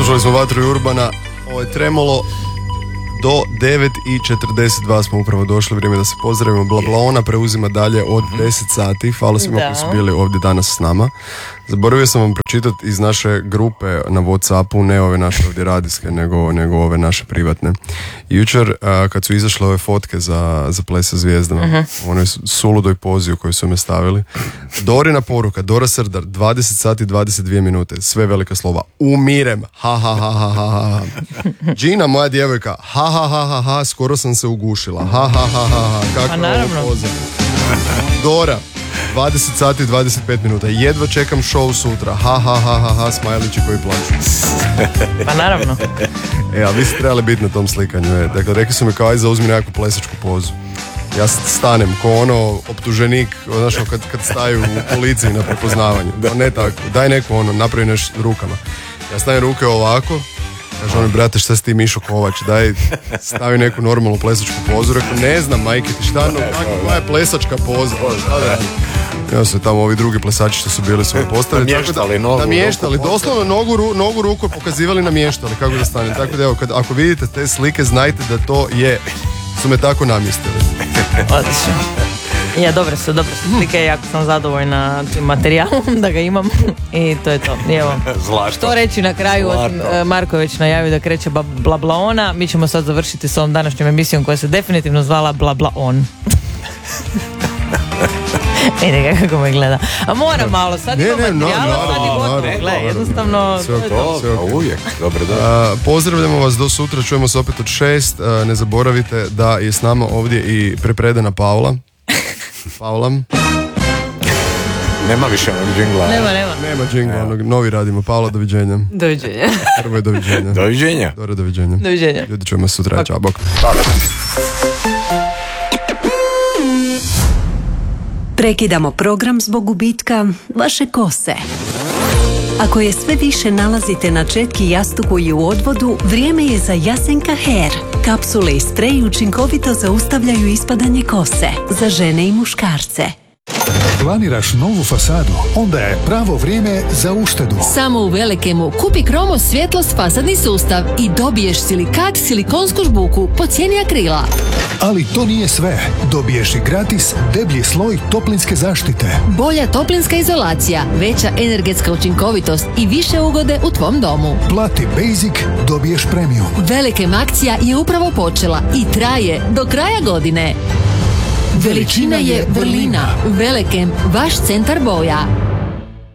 Slušali smo Vatru i Urbana, ovo je Tremolo. Do 9:42 smo upravo došli, vrijeme da se pozdravimo. Blablaona preuzima dalje od 10 sati. Hvala svima koji su bili ovdje danas s nama. Zaboravio sam vam pročitati iz naše grupe na Whatsappu, ne ove naše ovdje radijske, nego ove naše privatne. Jučer kad su izašle ove fotke za Ples sa zvijezdama, u onoj suludoj pozi u kojoj su me stavili, Dorina poruka, Dora Srdar, 20 sati 22 minute, sve velika slova, umirem, ha ha ha ha ha ha. Gina, moja djevojka, ha ha ha ha ha, skoro sam se ugušila, ha ha ha ha ha, kakva je ovo poza. Dora, 20 sati 25 minuta, jedva čekam show sutra, ha ha ha ha ha, smajlići koji plaću. Pa naravno. A vi ste trebali biti na tom slikanju. Dakle, rekli su mi kao, aj zauzmi nekakvu plesačku pozu. Ja stanem ko ono optuženik, znaš, kad staju u policiji na prepoznavanju. Ne tako, daj neko napravi nešto rukama. Ja stavim ruke ovako, kaže ono, brate, šta si ti Mišo Kovač, daj stavi neku normalnu plesačku pozu. Rekao, ne znam, majke ti, koja je plesačka poza? Ja su tamo ovi drugi plesači što su bili svoje postavili. Namještali, doslovno nogu ruku pokazivali, namještali kako da stane. Tako da evo, ako vidite te slike, znajte da to su me tako namjestili. Odlično. Ja, dobre su slike, jako sam zadovoljna tim materijalom da ga imam i to je to. Evo, što reći na kraju, osim Marko je već najavio da kreće Blablaona, mi ćemo sad završiti s ovom današnjom emisijom koja se definitivno zvala Blablaon. Vidi kako me gleda. A mora malo, sad ima materijala, sad i gotovo. Gle, jednostavno... Sve okay. Uvijek, dobro, da. Pozdravljamo vas do sutra, čujemo se opet od 6. Ne zaboravite da je s nama ovdje i prepredana Paula. Paula. Nema više onog džingla. Nema džingla, novi radimo. Paula, doviđenja. Doviđenja. Prvo je doviđenja. Doviđenja. Dobro, doviđenja. Doviđenja. Ljudi, čujemo se sutra, čao, bok. Prekidamo program zbog gubitka vaše kose. Ako je sve više nalazite na četki, jastuku i u odvodu, vrijeme je za Jasenka Hair. Kapsule i sprej učinkovito zaustavljaju ispadanje kose za žene i muškarce. Planiraš novu fasadu? Onda je pravo vrijeme za uštedu. Samo u Velikemu kupi Kromos svjetlost fasadni sustav i dobiješ silikat silikonsku žbuku po cijeni akrila. Ali to nije sve. Dobiješ i gratis deblji sloj toplinske zaštite. Bolja toplinska izolacija, veća energetska učinkovitost i više ugode u tvom domu. Plati Basic, dobiješ Premium. Velikem akcija je upravo počela i traje do kraja godine. Veličina je vrlina. Velikem, vaš centar boja.